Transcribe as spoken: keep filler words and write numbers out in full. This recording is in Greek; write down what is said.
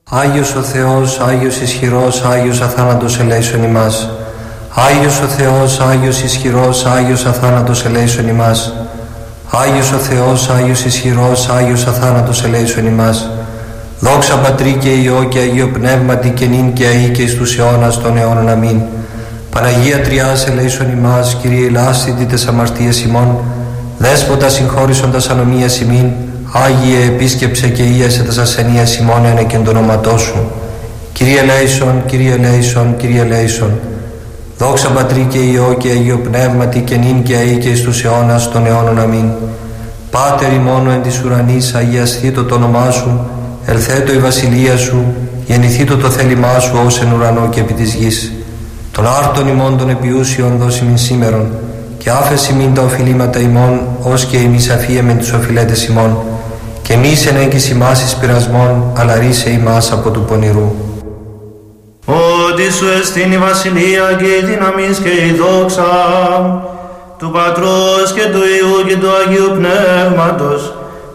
Άγιος ο Θεός, Άγιος ισχυρός, Άγιος αθάνατος ελέησον ημάς. Άγιος ο Θεός, Άγιος ισχυρός, Άγιος αθάνατος ελέησον ημάς. Άγιος ο Θεός, Άγιος ισχυρός, Άγιος αθάνατος ελέησον ημάς. Δόξα Πατρί και Υιό και Αγίο Πνεύματι και νυν και αεί και εις τους αιώνας των αιώνων. Αμήν. Παναγία Τριάς ελέησον ημάς, Κύριε ηλάσθητη τες αμαρτίες ημών, Δέσποτα συγχώρησον τας ανομίας ημίν, Άγιε επίσκεψε και ίασε τας ασθενείας ημών ένε και το όνοματό Σου. Κύριε ελέησον, Κύριε ελέησον, Κύριε ελέησον. Δόξα Πατρί και Υιό και Αγίο Πνεύματι και νυν και αεί και εις τους αιώνας των αιώνων. Αμήν. Πάτερ ημών εν της ουρανής, αγιασθήτω το όνομά Σου, ελθέτω η βασιλεία Σου, γεννηθήτω το θέλημά Σου ως εν ουρανό και επί της γης. Των άρτων ημών των επιούσιων δώσει μην σήμερον, και άφεση μην τα οφειλήματα ημών, ως και ημείς αφίεμεν τους οφειλέτες ημών, και μη εν έγκυς ημάς εις πειρασμών, αλλά ρίσε ημάς από του πονηρού. Ότι Σου εστίν η βασιλεία και η δύναμις και η δόξα του Πατρός και του Υιού και του Αγίου Πνεύματος,